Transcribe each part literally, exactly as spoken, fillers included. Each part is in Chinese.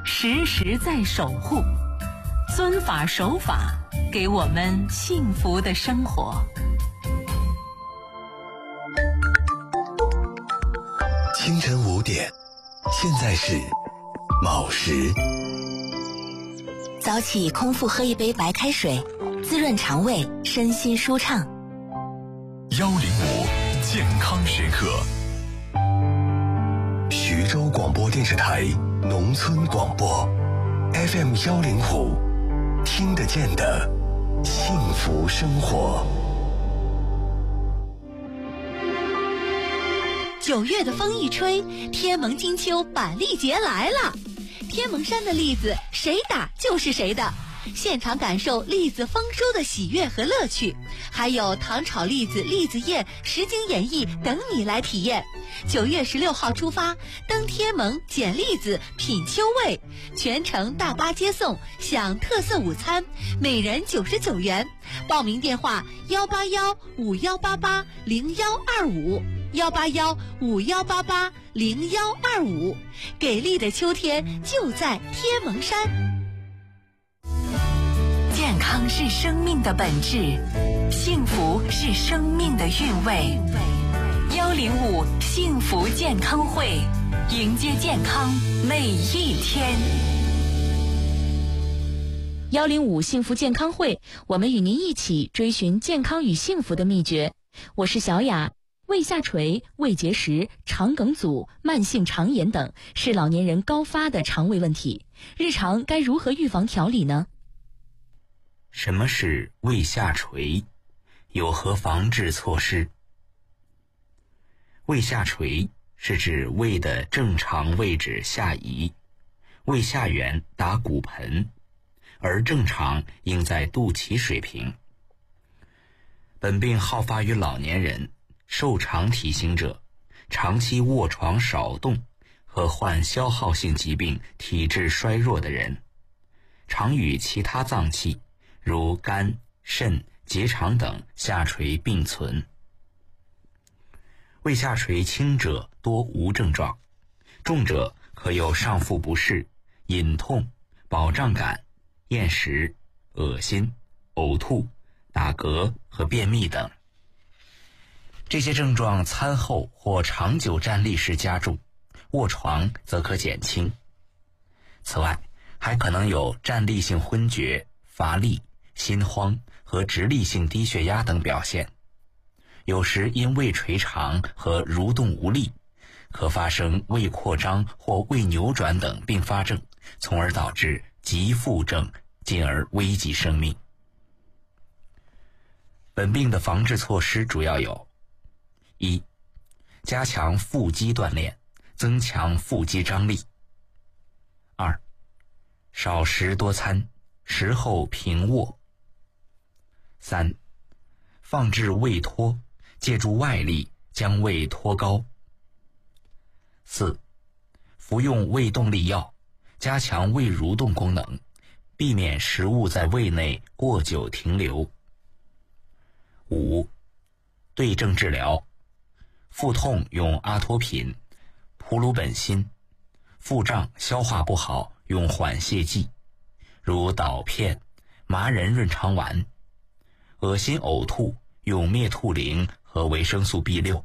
时时在守护，遵法守法，给我们幸福的生活。 清晨五点，现在是卯时。 早起空腹喝一杯白开水，滋润肠胃，身心舒畅。 幺零五健康时刻，徐州广播电视台农村广播 F M 幺零五，听得见的幸福生活。 九月的风一吹，天蒙金秋板栗节来了。天蒙山的栗子谁打就是谁的，现场感受栗子丰收的喜悦和乐趣，还有糖炒栗子、栗子宴、实景演绎等你来体验。九月十六号出发，登天蒙捡栗子品秋味，全程大巴接送，享特色午餐，每人九十九元。报名电话幺八幺五幺八八零幺二五。幺八幺五幺八八零幺二五，给力的秋天就在天蒙山。 健康是生命的本质，幸福是生命的韵味。幺零五幸福健康会，迎接健康每一天。 幺零五幸福健康会，我们与您一起追寻健康与幸福的秘诀。我是小雅。胃下垂、胃结石、肠梗阻、慢性肠炎等是老年人高发的肠胃问题，日常该如何预防调理呢？ 什么是胃下垂？有何防治措施？胃下垂是指胃的正常位置下移，胃下缘达骨盆，而正常应在肚脐水平。本病好发于老年人、瘦长体型者、长期卧床少动和患消耗性疾病体质衰弱的人，常与其他脏器如肝、肾、结肠等下垂并存。胃下垂轻者多无症状，重者可有上腹不适、隐痛、饱胀感、厌食、恶心、呕吐、打嗝和便秘等。这些症状餐后或长久站立时加重，卧床则可减轻。此外，还可能有站立性昏厥、乏力、心慌和直立性低血压等表现。有时因胃垂长和蠕动无力，可发生胃扩张或胃扭转等并发症，从而导致急腹症，进而危及生命。本病的防治措施主要有：一、加强腹肌锻炼，增强腹肌张力。二、少食多餐，食后平卧。三、放置胃托，借助外力将胃托高。四、服用胃动力药，加强胃蠕动功能，避免食物在胃内过久停留。五、对症治疗，腹痛用阿托品、普鲁本辛，腹胀消化不好用缓泻剂，如导片、麻仁润肠丸，恶心呕吐用灭吐灵和维生素 B 六。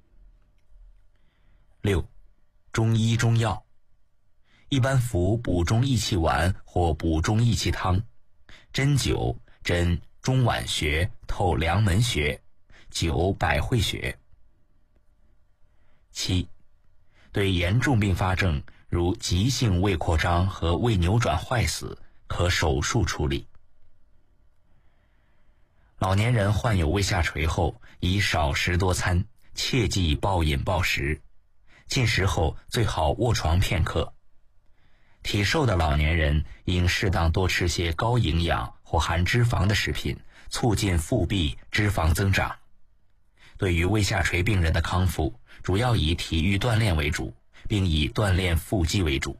六、中医中药，一般服补中益气丸或补中益气汤，针灸针中脘穴、透梁门穴，灸百会穴。七、对严重并发症如急性胃扩张和胃扭转坏死，可手术处理。老年人患有胃下垂后，宜少食多餐，切忌暴饮暴食。进食后最好卧床片刻。体瘦的老年人应适当多吃些高营养或含脂肪的食品，促进腹壁脂肪增长。对于胃下垂病人的康复，主要以体育锻炼为主，并以锻炼腹肌为主。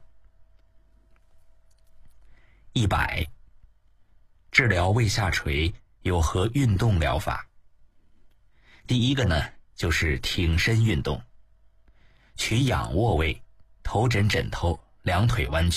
一百、治疗胃下垂有何运动疗法？第一个呢，就是挺身运动。取仰卧位，头枕枕头，两腿弯曲。